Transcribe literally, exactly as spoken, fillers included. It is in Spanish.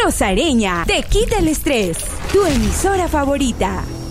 Rosareña te quita el estrés. Tu emisora favorita.